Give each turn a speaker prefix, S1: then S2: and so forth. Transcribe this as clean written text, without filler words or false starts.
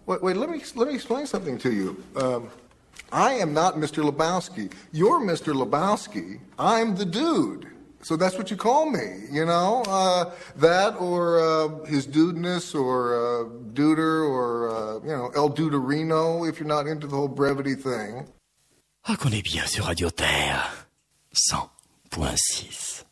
S1: Wait, let me explain something to you. I am not Mr. Lebowski. You're Mr. Lebowski. I'm the dude. So that's what you call me, you know? That or his dudeness or duder or, El Duderino if you're not into the whole brevity thing.
S2: Ah, qu'on est bien sur Radio Terre 100.6.